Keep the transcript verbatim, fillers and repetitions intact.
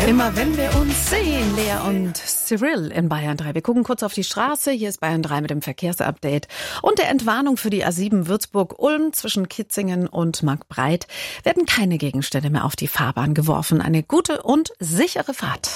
Immer wenn wir uns sehen, Lea und Cyril in Bayern drei. Wir gucken kurz auf die Straße. Hier ist Bayern drei mit dem Verkehrsupdate. Und der Entwarnung für die A sieben Würzburg-Ulm zwischen Kitzingen und Marktbreit werden keine Gegenstände mehr auf die Fahrbahn geworfen. Eine gute und sichere Fahrt.